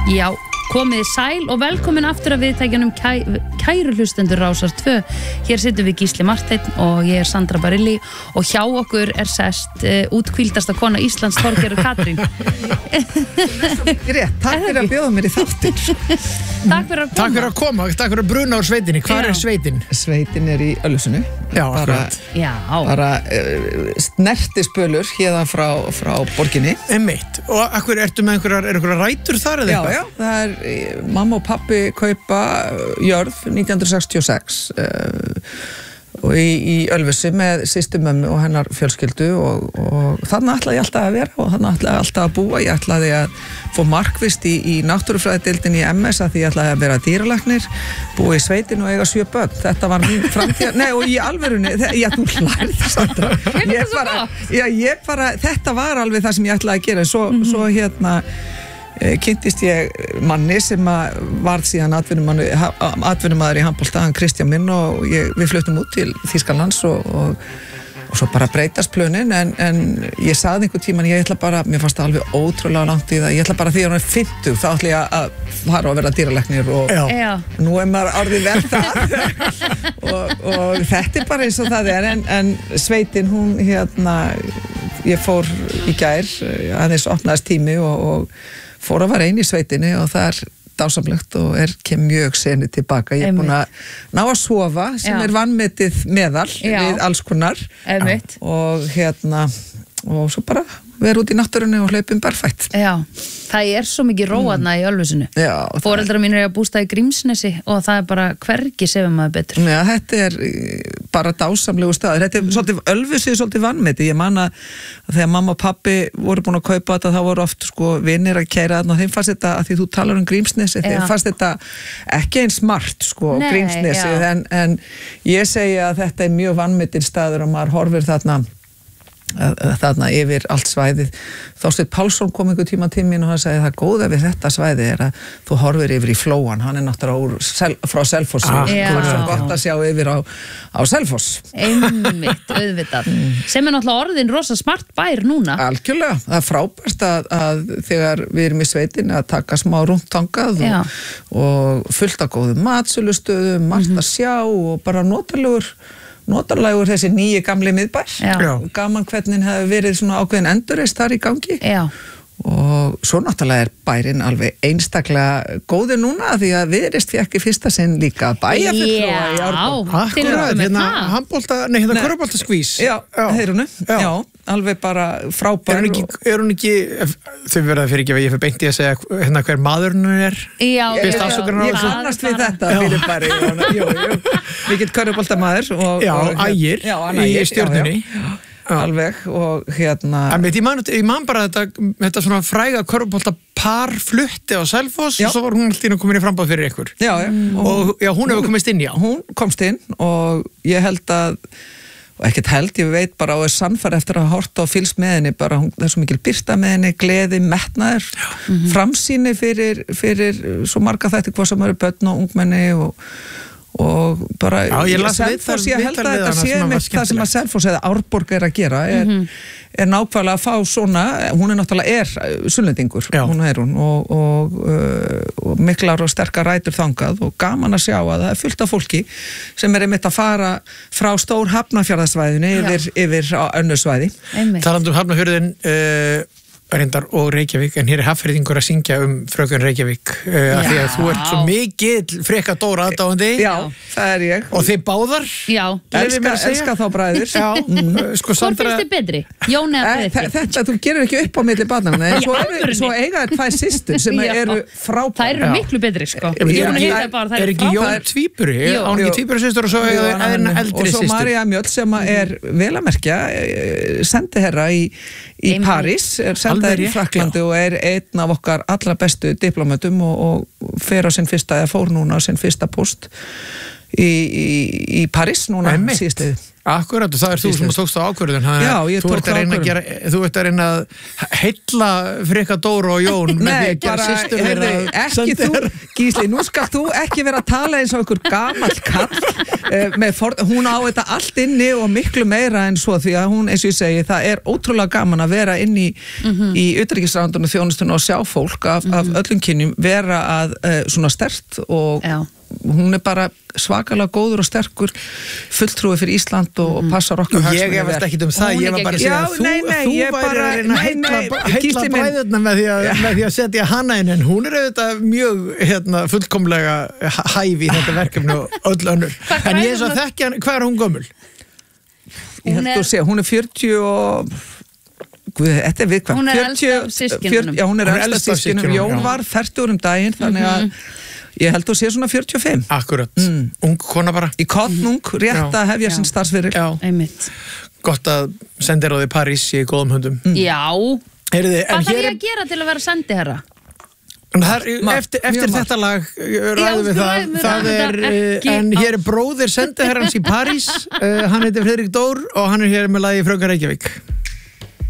Já, komið sæl og velkomin aftur að viðtækjanum kæru hlustendur Rásar 2. Hér sittum við Gísli Marteinn og ég Sandra Barilli og hjá okkur sest útkvíldasta kona Íslands, Þorgerður Katrín. Rétt, takk fyrir að bjóða mér í þáttin. Takk fyrir að koma. Takk fyrir að bruna úr sveitinni. Hvar sveitin? Sveitin í Ölfusinu. Já, akkurat. Bara snertispölur hérðan frá borginni. Einmitt. Og akkur ertu með einhverjar rætur þar eða eitthvað? Já, það mamma og pappi kaupa jörð 1966 og í Ölfusi með systur mömmu og hennar fjölskyldu og þannig ætlaði ég alltaf að vera og þannig ætlaði ég alltaf að búa. Ég ætlaði að fá markvist í náttúrufræðideildinni í MS að því ég ætlaði að vera dýralæknir, búa í sveitinu og eiga 7 börn. Þetta var mín framtíð. Nei, og í alvörunni, þú hlærð Sandra. Þetta var alveg það sem ég ætlaði að gera. Svo kynntist ég manni sem varð síðan atvinnumaður í handbolta, hann Kristján minn og við fluttum út til Þýskalands og svo bara breytast plönin en ég sagði einhvern tímann, mér fannst það alveg ótrúlega langt í það, ég ætla bara því að hún 50 þá ætla ég að fara að vera dýralæknir og nú maður orðið vel það og þetta bara eins og það en sveitin hún ég fór í gær aðeins opnaðist tími og fór að vera einn í sveitinni og það dásamlegt og kem mjög seni tilbaka. Ég búin að ná að sofa sem vanmetið meðal við alls konar og og svo bara vera út í náttúrunni og hlaupum berfætt. Já, það svo mikið róaðna í Ölfusinu. Foreldrar mínir að bústa í Grímsnesi og það bara hvergi sefum maður betur. Já, þetta bara dásamlegu staður. Þetta svolítið, Ölfusi svolítið vanmetið. Ég man að þegar mamma og pappi voru búin að kaupa þetta, þá voru oft vinir að keyra þarna og þeim fannst þetta, að því þú talar Grímsnesi, þeim fannst þetta ekki eins smart, Grímsnesi, en ég segi að þetta mjög vanmetinn staður og maður horfir þarna yfir allt svæðið. Þorsteinn Pálsson kom einhver tíma til mín og hann sagði það góða við þetta svæði að þú horfir yfir í Flóan, hann náttúrulega frá Selfossi og það svo gott að sjá yfir á Selfoss. Einmitt, auðvitað. Sem náttúrulega orðin rosa smart bær núna. Algjörlega, það frábært að þegar við erum í sveitin að taka smá rúnt þangað og fullt af góðum matsölustöðum, margt að sjá og bara notarlegur þessi nýji gamli miðbær. Gaman hvernig hefur verið svona ákveðin endurreist þar í gangi. Og svo náttúrulega bærin alveg einstaklega góður núna því að Viðreisn fékk í fyrsta sinn líka bæjarfulltrúa í Árborg. Akkurat, körfuboltaskvís. Já, alveg bara frábær. Er hún ekki, þau verða fyrir ekki að ég fyrir beint í að segja hver maðurinn er? Já, ég kannast við þetta fyrir bæri. Mikill körfuboltamaður. Já, Ægir í Stjörnunni. Alveg og ég man bara þetta svona fræga körfuboltapar flutti á Selfoss og svo var hún alltaf komin í frambáð fyrir ykkur og hún hefur komist inn. Hún komst inn og ég held að ég veit bara og sannfæri eftir að horta og fylgst með henni bara það svo mikil birta með henni, gleði, metnaður, framsýni fyrir svo marga þætti hvað sem eru börn og ungmenni og bara Selfoss, ég held að þetta sé með það sem að Selfoss eða Árborg að gera er nákvæmlega að fá svona, hún náttúrulega sunnlendingur, hún og miklar og sterkar rætur þangað og gaman að sjá að það fullt af fólki sem einmitt að fara frá stór Hafnarfjarðarsvæðinu yfir á önnur svæði. Talandi Hafnarfjörðin reyndar og Reykjavík, en hér Hafnfirðingur að syngja frökun Reykjavík af því að þú ert svo mikill frekadóra aðdáandi. Já, það ég. Og þið báðar? Já. Elska þá bræður. Já. Hvor finnst þið betri? Jón eða Friðrik? Þetta, þú gerir ekki upp á milli barnanna. Svo eiga þær 2 systur sem eru frábærar. Það eru miklu betri, sko. Er ekki Jón tvíburi? Án ekki tvíburasystur og svo eldri systur? Og svo María Mjöll sem vel að merkja sendiherra í París, sendaður í Frakklandi og einn af okkar allra bestu diplómatum og fór núna á sinn fyrsta post í París núna síðastliðið. Akkurat, og það þú sem tókst á ákvörðun. Já, ég tók á ákvörðun. Þú ert að reyna að heilla Frikka Dóru og Jón með því að gera systur þeirra. Ekki þú, Gísli, nú skal þú ekki vera að tala eins og einhver gamall kall. Hún á þetta allt inni og miklu meira en svo því að hún, eins og ég segi, það er ótrúlega gaman að vera inni í utanríkisráðuneytinu og þjónustunni og sjá fólk af öllum kynjum vera að svona sterkt og hún er bara svakalega góður og sterkur fulltrúi fyrir Ísland og passar okkar hagsmuni vel. Ég efast ekkit það, ég var bara að segja að þú væri að reyna að heilla bræðurna með því að setja hana inn, en hún er auðvitað mjög fullkomlega hæf í þetta verkefni og öll önnur. En ég er svo að þekkja, hvað er hún gömul? Ég held að segja, hún er 40 og... Guð, þetta er viðkvæmt. Hún er elst af systkinunum. Já, hún er elst af systkinunum. Jón var 40 daginn, þannig að ég held að sé svona 45. Akkurat, ung kona bara. Í kottnung, rétt að hefja sinn starfsferil. Einmitt. Gott að sendiráði í París í góðum höndum. Já. Hvað þarf ég að gera til að vera sendiherra? Eftir þetta lag ræðum við það en hér er bróðir sendiherrans í París, hann heitir Friðrik Dór og hann er hér með lagi Fröken Reykjavík.